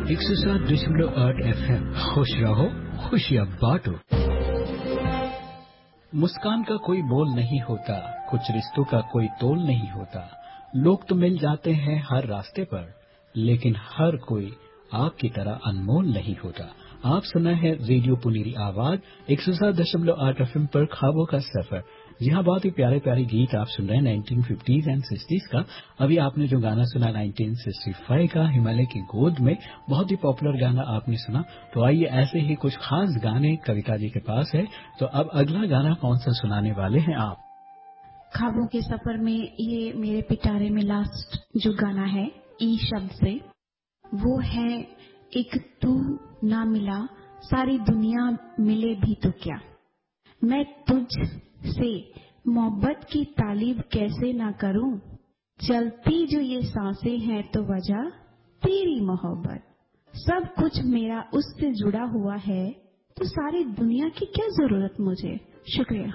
107.8 FM। खुश रहो, खुशियाँ बांटो। मुस्कान का कोई मोल नहीं होता, कुछ रिश्तों का कोई तोल नहीं होता। लोग तो मिल जाते हैं हर रास्ते पर, लेकिन हर कोई आपकी तरह अनमोल नहीं होता। आप सुना है रेडियो पुनेरी आवाज 107.8 FM पर ख्वाबों का सफर। यहाँ बहुत ही प्यारे प्यारे गीत आप सुन रहे हैं 1950s एंड 60s का। अभी आपने जो गाना सुना 1965 का हिमालय की गोद में, बहुत ही पॉपुलर गाना आपने सुना। तो आइए ऐसे ही कुछ खास गाने कविता जी के पास है। तो अब अगला गाना कौन सा सुनाने वाले हैं आप? ख्वाबों के सफर में ये मेरे पिटारे में लास्ट जो गाना है ई शब्द से, वो है एक तू ना मिला सारी दुनिया मिले भी तो क्या। मैं तुझ से मोहब्बत की तालीब कैसे ना करूं, चलती जो ये सांसें हैं तो वजह तेरी मोहब्बत। सब कुछ मेरा उससे जुड़ा हुआ है, तो सारी दुनिया की क्या जरूरत मुझे। शुक्रिया।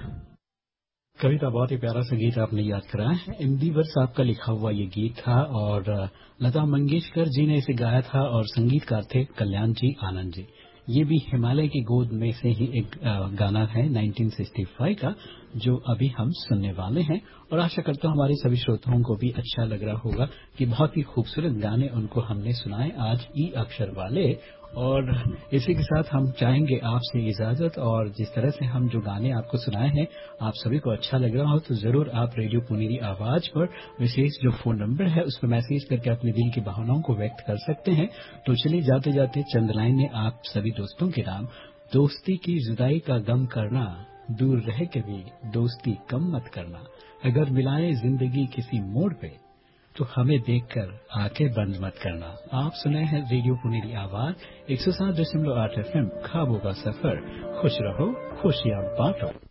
कविता, बहुत ही प्यारा सा गीत आपने याद कराया है। इमदीवर साहब का लिखा हुआ ये गीत था और लता मंगेशकर जी ने इसे गाया था और संगीतकार थे कल्याण जी आनंद जी। ये भी हिमालय की गोद में से ही एक गाना है 1965 का, जो अभी हम सुनने वाले हैं। और आशा करता हूँ हमारे सभी श्रोताओं को भी अच्छा लग रहा होगा कि बहुत ही खूबसूरत गाने उनको हमने सुनाए आज ई अक्षर वाले। और इसी के साथ हम चाहेंगे आपसे इजाजत, और जिस तरह से हम जो गाने आपको सुनाए हैं आप सभी को अच्छा लग रहा हो तो जरूर आप रेडियो पुनेरी आवाज पर विशेष जो फोन नंबर है उस पर मैसेज करके अपने दिल की भावनाओं को व्यक्त कर सकते हैं। तो चलिए जाते जाते चंद लाइनें आप सभी दोस्तों के नाम। दोस्ती की जुदाई का गम करना, दूर रह के भी दोस्ती कम मत करना। अगर मिलाए जिंदगी किसी मोड़ पे, तो हमें देखकर आंखें बंद मत करना। आप सुने हैं रेडियो पुनेरी आवाज 107.8 FM। ख्वाबों का सफर। खुश रहो, खुशियाँ बांटो।